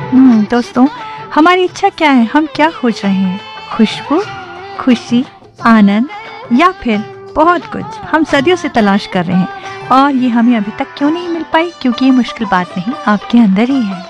दोस्तों, हमारी इच्छा क्या है? हम क्या खोज रहे हैं? खुशबू, खुशी, आनंद या फिर बहुत कुछ? हम सदियों से तलाश कर रहे हैं और ये हमें अभी तक क्यों नहीं मिल पाई? क्योंकि ये मुश्किल बात नहीं, आपके अंदर ही है।